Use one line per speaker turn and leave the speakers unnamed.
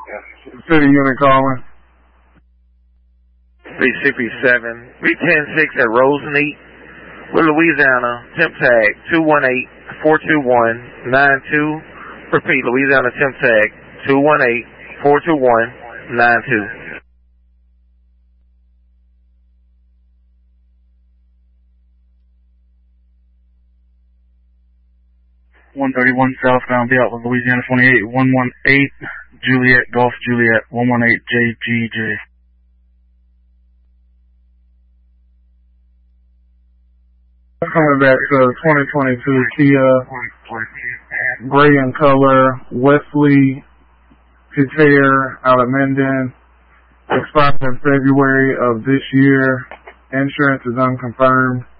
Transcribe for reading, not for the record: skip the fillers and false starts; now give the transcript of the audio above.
City unit calling.
367, 310-6 at Roseneath, with Louisiana, temp tag 218-421-92. Repeat, Louisiana temp tag 218-421-92.
131 southbound, be out with Louisiana 28, 118 Juliet, Golf Juliet, 118 JGJ. Coming back to 2022 Kia, gray in color, Wesley Couture out of Minden, expired in February of this year. Insurance is unconfirmed.